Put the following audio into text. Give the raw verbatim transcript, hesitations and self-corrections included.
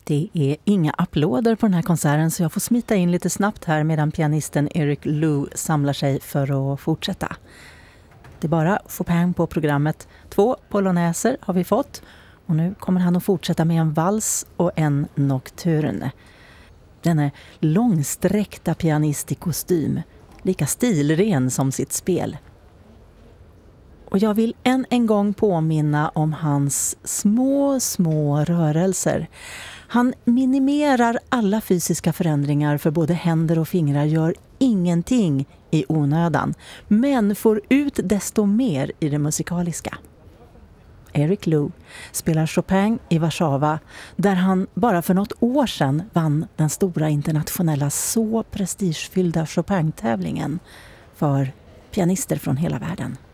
Det är inga applåder på den här konserten så jag får smita in lite snabbt här medan pianisten Eric Lou samlar sig för att fortsätta. Det är bara Chopin på programmet. Två polonäser har vi fått och nu kommer han att fortsätta med en vals och en nocturne. Den är långsträckta pianist i kostym, lika stilren som sitt spel. Och jag vill än en gång påminna om hans små, små rörelser. Han minimerar alla fysiska förändringar för både händer och fingrar, gör ingenting i onödan, men får ut desto mer i det musikaliska. Eric Lou spelar Chopin i Warszawa, där han bara för något år sedan vann den stora internationella så prestigefyllda Chopin-tävlingen för pianister från hela världen.